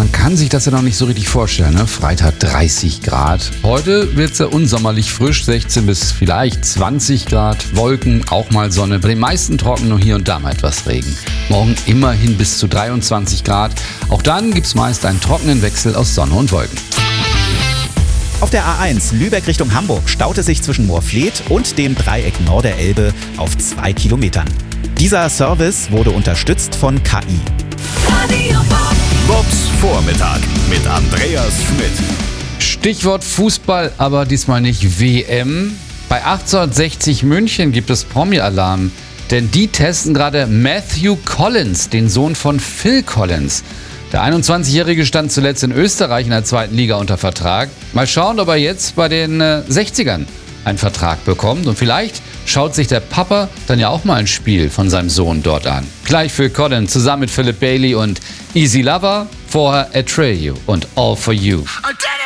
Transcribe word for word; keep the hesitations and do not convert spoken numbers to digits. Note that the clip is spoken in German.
man kann sich das ja noch nicht so richtig vorstellen. Ne? Freitag dreißig Grad. Heute wird es ja unsommerlich frisch, sechzehn bis vielleicht zwanzig Grad. Wolken, auch mal Sonne. Bei den meisten trocken, nur hier und da mal etwas Regen. Morgen immerhin bis zu dreiundzwanzig Grad. Auch dann gibt es meist einen trockenen Wechsel aus Sonne und Wolken. Auf der A eins Lübeck Richtung Hamburg staut es sich zwischen Moorfleet und dem Dreieck Norderelbe auf zwei Kilometern. Dieser Service wurde unterstützt von K I. Bobs Vormittag mit Andreas Schmidt. Stichwort Fußball, aber diesmal nicht W M. Bei achtzehnhundertsechzig München gibt es Promi-Alarm, denn die testen gerade Matthew Collins, den Sohn von Phil Collins. Der einundzwanzigjährige stand zuletzt in Österreich in der zweiten Liga unter Vertrag. Mal schauen, ob er jetzt bei den äh, sechzigern einen Vertrag bekommt. Und vielleicht schaut sich der Papa dann ja auch mal ein Spiel von seinem Sohn dort an. Gleich Phil Collins zusammen mit Philip Bailey und Easy Lover, vorher Atreyu und All For You. I did it!